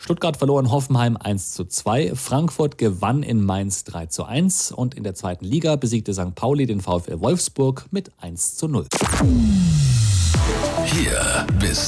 Stuttgart verlor in Hoffenheim 1:2, Frankfurt gewann in Mainz 3:1 und in der zweiten Liga besiegte St. Pauli den VfL Wolfsburg mit 1:0. Hier bist